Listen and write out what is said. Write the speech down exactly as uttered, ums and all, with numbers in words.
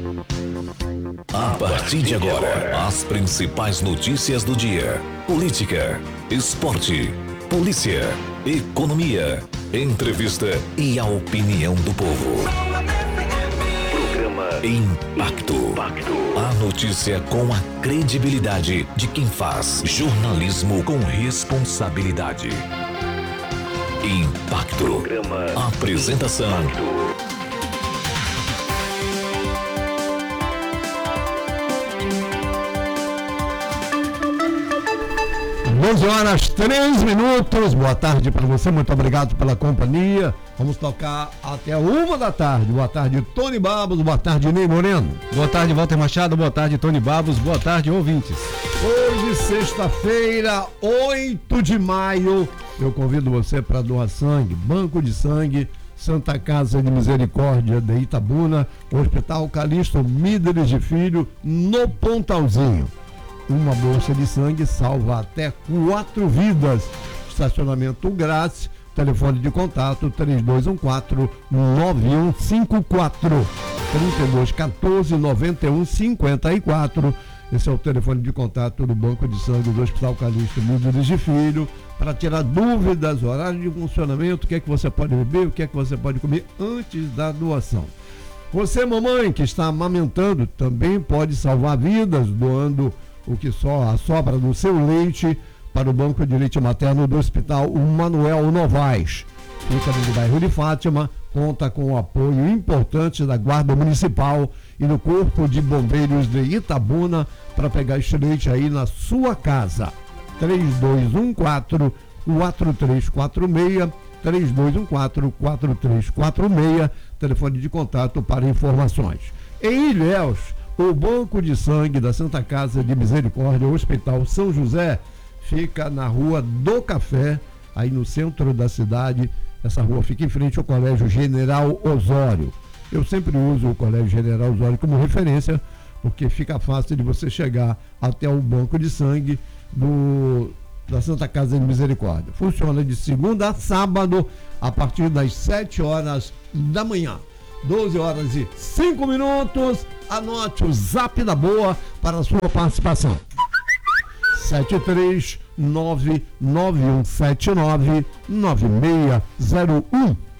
A partir de agora, as principais notícias do dia: política, esporte, polícia, economia, entrevista e a opinião do povo. Programa Impacto. A notícia com a credibilidade de quem faz jornalismo com responsabilidade. Impacto. Programa Apresentação. Impacto. doze horas, três minutos. Boa tarde para você, muito obrigado pela companhia. Vamos tocar até uma da tarde. Boa tarde, Tony Babos. Boa tarde, Ney Moreno. Boa tarde, Walter Machado. Boa tarde, Tony Babos. Boa tarde, ouvintes. Hoje, sexta-feira, oito de maio, eu convido você para doar sangue. Banco de Sangue, Santa Casa de Misericórdia de Itabuna, Hospital Calixto Míderes de Filho, no Pontalzinho. Uma bolsa de sangue salva até quatro vidas. Estacionamento grátis. Telefone de contato três dois um quatro, nove um cinco quatro, trinta e dois, quatorze, noventa e um, cinquenta e quatro. Esse é o telefone de contato do Banco de Sangue do Hospital Calixto Míderes de Filho, para tirar dúvidas, horário de funcionamento, o que é que você pode beber, o que é que você pode comer antes da doação. Você, mamãe, que está amamentando, também pode salvar vidas doando o que só a sobra do seu leite para o Banco de Leite Materno do Hospital Manuel Novaes. Fica no bairro de Fátima, conta com o apoio importante da Guarda Municipal e do Corpo de Bombeiros de Itabuna para pegar esse leite aí na sua casa. três dois um quatro, quatro três quatro seis, três dois um quatro, quatro três quatro seis, telefone de contato para informações. Em Ilhéus, o Banco de Sangue da Santa Casa de Misericórdia, Hospital São José, fica na Rua do Café, aí no centro da cidade. Essa rua fica em frente ao Colégio General Osório. Eu sempre uso o Colégio General Osório como referência, porque fica fácil de você chegar até o Banco de Sangue do, da Santa Casa de Misericórdia. Funciona de segunda a sábado, a partir das sete horas da manhã. doze horas e cinco minutos. Anote o zap da boa para a sua participação. sete três nove nove um sete nove nove seis zero um.